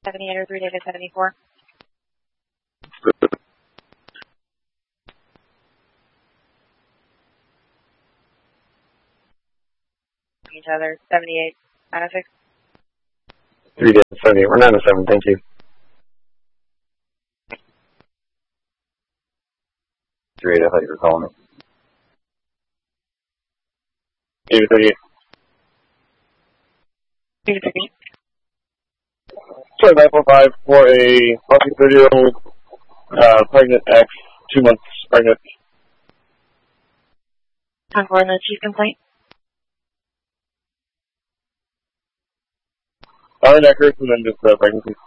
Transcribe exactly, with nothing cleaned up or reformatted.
seventy-eight or three data seventy-four. Each other, seventy-eight, nine oh six. three data seventy-eight, we're nine oh seven, thank you. three eight, I thought you were calling me. Data thirty-eight. Data thirty-eight. Sorry, nine four five for a thirty-year-old uh, pregnant ex, two months pregnant. Time for the chief complaint. Our neckers and then just uh, pregnancy.